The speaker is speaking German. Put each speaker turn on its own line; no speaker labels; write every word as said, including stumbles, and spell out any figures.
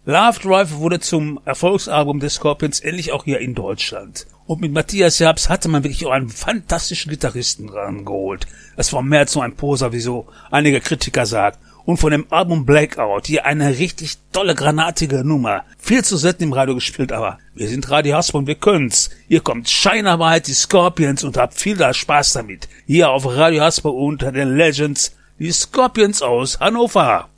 Love Drive wurde zum Erfolgsalbum des Scorpions, endlich auch hier in Deutschland. Und mit Matthias Jabs hatte man wirklich auch einen fantastischen Gitarristen rangeholt. Es war mehr als nur ein Poser, wie so einige Kritiker sagen. Und von dem Album Blackout, hier eine richtig tolle, granatige Nummer. Viel zu selten im Radio gespielt, aber wir sind Radio Hasbro und wir können's. Hier kommt Scheinarbeit, die Scorpions und habt viel Spaß damit. Hier auf Radio Hasbro unter den Legends, die Scorpions aus Hannover.